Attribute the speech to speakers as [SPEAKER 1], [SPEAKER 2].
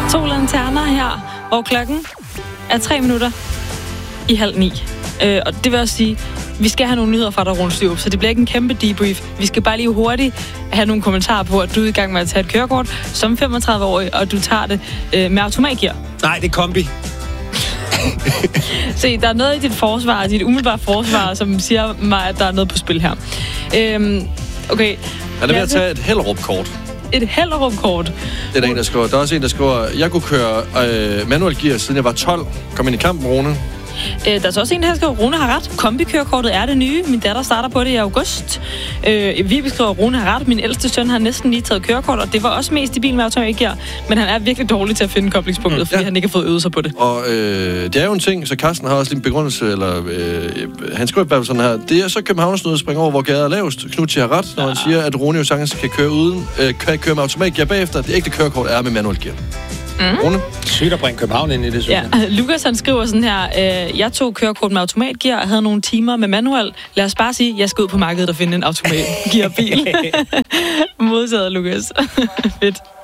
[SPEAKER 1] 2 lanterner her, hvor klokken er 8:03. Og det vil også sige, vi skal have nogle nyheder fra dig, Rune Styrup, så det bliver ikke en kæmpe debrief. Vi skal bare lige hurtigt have nogle kommentarer på, at du er i gang med at tage et kørekort som 35-årig, og du tager det med automatgear.
[SPEAKER 2] Nej, det er kombi.
[SPEAKER 1] Se, der er noget i dit forsvar, dit umiddelbare forsvar, som siger mig, at der er noget på spil her. Okay.
[SPEAKER 3] Er det ved at tage et Hellerup-kort?
[SPEAKER 1] Et Hellerup-kort?
[SPEAKER 3] Det er der en, der skriver. Der er også en, der skriver, jeg kunne køre manual gear, siden jeg var 12. Kom ind i kampen, Rune.
[SPEAKER 1] Der er så også en, der skriver, Rune har ret. Kombikørekortet er det nye. Min datter starter på det i august. Vi beskriver, Rune har ret. Min ældste søn har næsten lige taget kørekort, og det var også mest i bil med automatgear. Men han er virkelig dårlig til at finde koblingspunktet, fordi han ikke har fået øvet sig på det. Og
[SPEAKER 3] det er jo en ting, så Carsten har også lige en begrundelse, eller han skriver i hvert fald sådan her. Det er så Københavnersnød at springe over, hvor gader er lavest. Knut har ret, når han siger, at Rune jo sagtens kan køre med automatgear bagefter. Det ægte kørekort er med manual gear. Rune?
[SPEAKER 2] Sygt at bringe København ind i det, synes jeg.
[SPEAKER 1] Lukas, han skriver sådan her, jeg tog kørekort med automatgear og havde nogle timer med manual. Lad os bare sige, jeg skal ud på markedet og finde en automatgear-bil. Modtaget, Lukas. Fedt.